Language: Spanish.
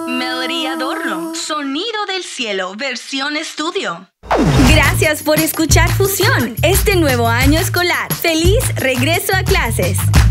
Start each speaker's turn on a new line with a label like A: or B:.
A: Melody Adorno, Sonido del Cielo, versión estudio.
B: Gracias por escuchar Fusión este nuevo año escolar. ¡Feliz regreso a clases!